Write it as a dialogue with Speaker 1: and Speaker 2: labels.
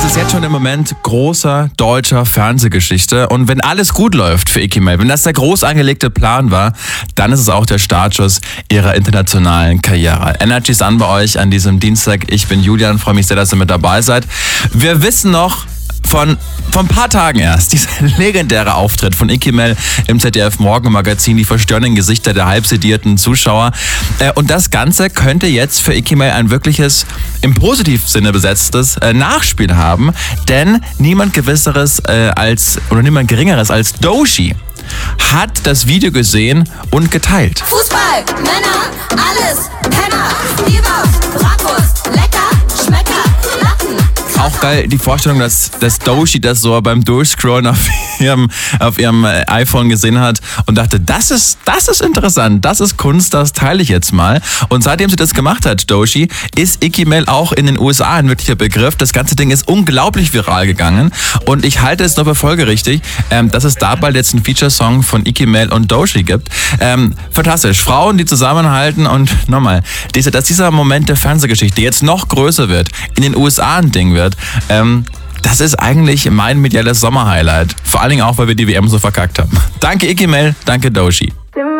Speaker 1: Es ist jetzt schon im Moment großer deutscher Fernsehgeschichte. Und wenn alles gut läuft für Icky Mel, wenn das der groß angelegte Plan war, dann ist es auch der Startschuss ihrer internationalen Karriere. Energy ist an bei euch an diesem Dienstag. Ich bin Julian, freue mich sehr, dass ihr mit dabei seid. Wir wissen noch von ein paar Tagen erst, dieser legendäre Auftritt von Icky Mel im ZDF-Morgenmagazin, die verstörenden Gesichter der halbsedierten Zuschauer. Und das Ganze könnte jetzt für Icky Mel ein wirkliches, im positiven Sinne besetztes Nachspiel haben, denn niemand Geringeres als Doechii hat das Video gesehen und geteilt.
Speaker 2: Fußball, Männer, alles, Penner, Bierbaus, Bratwurst, lecker, Schmecker, Latten.
Speaker 1: Auch geil die Vorstellung, dass Doechii das so beim Durchscrollen auf ihrem iPhone gesehen hat und dachte, das ist interessant, das ist Kunst, das teile ich jetzt mal. Und seitdem sie das gemacht hat, Doechii, ist Icky Mel auch in den USA ein wirklicher Begriff. Das ganze Ding ist unglaublich viral gegangen und ich halte es noch für folgerichtig, dass es da bald jetzt einen Feature-Song von Icky Mel und Doechii gibt. Fantastisch. Frauen, die zusammenhalten und nochmal, dass dieser Moment der Fernsehgeschichte jetzt noch größer wird, in den USA ein Ding wird, das ist eigentlich mein mediales Sommerhighlight. Vor allen Dingen auch, weil wir die WM so verkackt haben. Danke Icky Mel, danke Doechii.